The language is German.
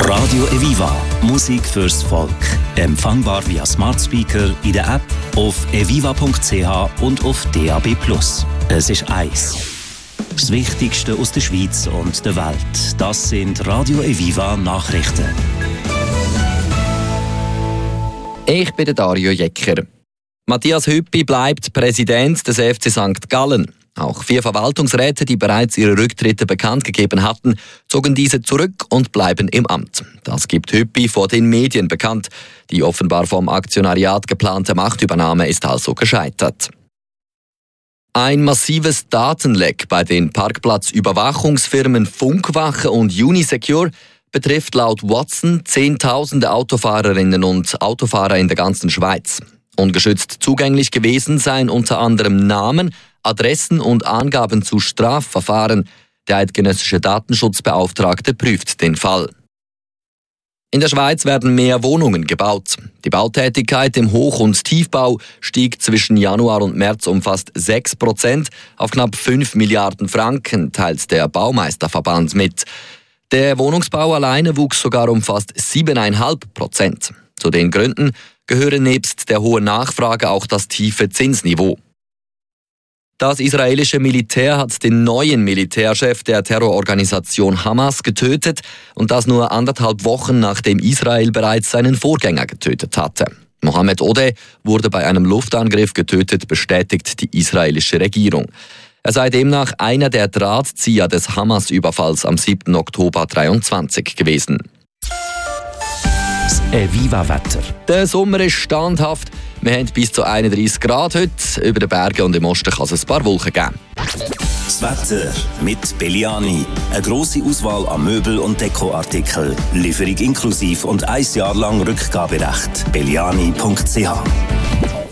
Radio Eviva. Musik fürs Volk. Empfangbar via Smart Speaker in der App, auf eviva.ch und auf DAB+. Es ist eins. Das Wichtigste aus der Schweiz und der Welt. Das sind Radio Eviva Nachrichten. Ich bin Dario Jecker. Matthias Hüppi bleibt Präsident des FC St. Gallen. Auch 4 Verwaltungsräte, die bereits ihre Rücktritte bekannt gegeben hatten, zogen diese zurück und bleiben im Amt. Das gibt Hüppi vor den Medien bekannt. Die offenbar vom Aktionariat geplante Machtübernahme ist also gescheitert. Ein massives Datenleck bei den Parkplatzüberwachungsfirmen Funkwache und Unisecure betrifft laut Watson Zehntausende Autofahrerinnen und Autofahrer in der ganzen Schweiz. Ungeschützt zugänglich gewesen seien unter anderem Namen, Adressen und Angaben zu Strafverfahren. Der eidgenössische Datenschutzbeauftragte prüft den Fall. In der Schweiz werden mehr Wohnungen gebaut. Die Bautätigkeit im Hoch- und Tiefbau stieg zwischen Januar und März um fast 6% auf knapp 5 Milliarden Franken, teilt der Baumeisterverband mit. Der Wohnungsbau alleine wuchs sogar um fast 7,5%. Zu den Gründen gehören nebst der hohen Nachfrage auch das tiefe Zinsniveau. Das israelische Militär hat den neuen Militärchef der Terrororganisation Hamas getötet und das nur 1,5 Wochen nachdem Israel bereits seinen Vorgänger getötet hatte. Mohammed Odeh wurde bei einem Luftangriff getötet, bestätigt die israelische Regierung. Er sei demnach einer der Drahtzieher des Hamas-Überfalls am 7. Oktober 2023 gewesen. Das Eviva-Wetter. Der Sommer ist standhaft. Wir haben bis zu 31 Grad heute. Über den Bergen und im Osten kann es ein paar Wolken geben. Das Wetter mit Belliani. Eine grosse Auswahl an Möbel- und Dekoartikeln. Lieferung inklusive und 1 Jahr lang Rückgaberecht. belliani.ch